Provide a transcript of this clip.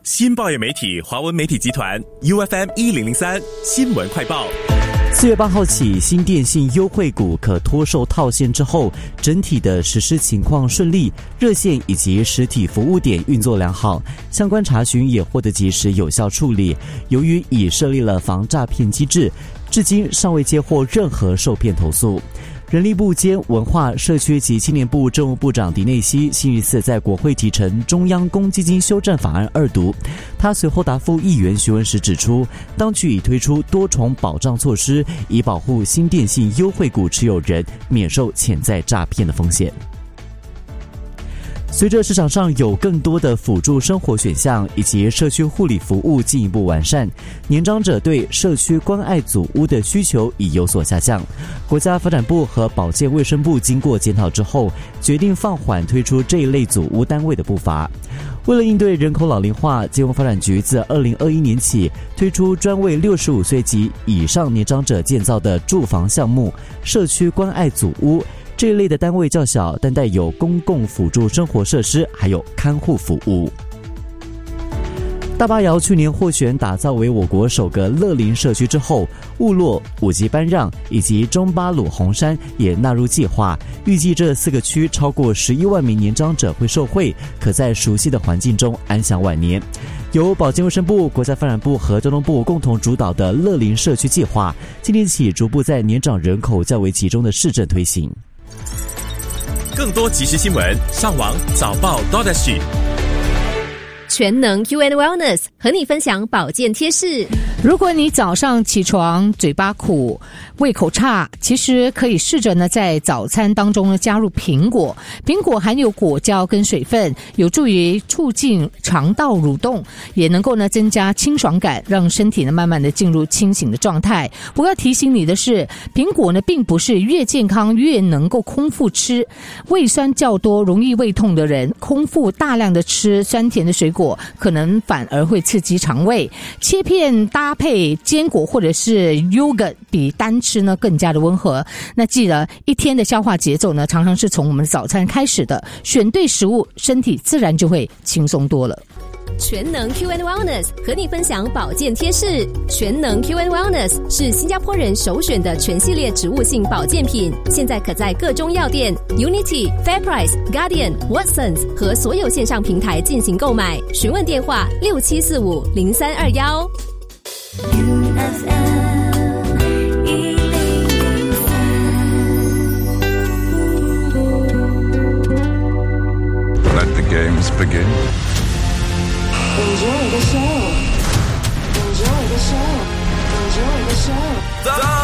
新报业媒体华文媒体集团 UFM1003 新闻快报。 4月8号起，新电信优惠股可脱售套现之后，整体的实施情况顺利，热线以及实体服务点运作良好，相关查询也获得及时有效处理。由于已设立了防诈骗机制，至今尚未接获任何受骗投诉。人力部兼文化、社区及青年部政务部长狄内西星期四在国会提呈中央公积金修正法案2读。他随后答复议员询问时指出，当局已推出多重保障措施，以保护新电信优惠股持有人免受潜在诈骗的风险。随着市场上有更多的辅助生活选项以及社区护理服务进一步完善，年长者对社区关爱组屋的需求已有所下降。国家发展部和保健卫生部经过检讨之后，决定放缓推出这一类组屋单位的步伐。为了应对人口老龄化，金融发展局自2021年起推出专为65岁及以上年长者建造的住房项目社区关爱组屋。这一类的单位较小，但带有公共辅助生活设施，还有看护服务。大巴窑去年获选打造为我国首个乐龄社区之后，雾落、五级班让以及中巴鲁红山也纳入计划。预计这4个区超过11万名年长者会受惠，可在熟悉的环境中安享晚年。由保健卫生部、国家发展部和交通部共同主导的乐龄社区计划，今年起逐步在年长人口较为集中的市镇推行。 更多即时新闻，上网早报 .SG。 全能 UN Wellness 和你分享保健贴士。 如果你早上起床嘴巴苦、胃口差，其实可以试着呢在早餐当中呢加入苹果。苹果含有果胶跟水分，有助于促进肠道蠕动，也能够呢增加清爽感，让身体呢慢慢的进入清醒的状态。不过要提醒你的是，苹果呢并不是越健康越能够空腹吃。胃酸较多、容易胃痛的人，空腹大量的吃酸甜的水果，可能反而会刺激肠胃。切片搭配坚果或者是 yogurt 比单吃呢更加的温和。那记得一天的消化节奏呢，常常是从我们的早餐开始的，选对食物，身体自然就会轻松多了。 全能 QN Wellness 和你分享保健贴士。全能 QN Wellness 是新加坡人首选的全系列植物性保健品，现在可在各中药店、Unity、Fairprice、Guardian、Watsons 和所有线上平台进行购买。询问电话67450321。 Let the games begin. Enjoy the show. Enjoy the show. Enjoy the show.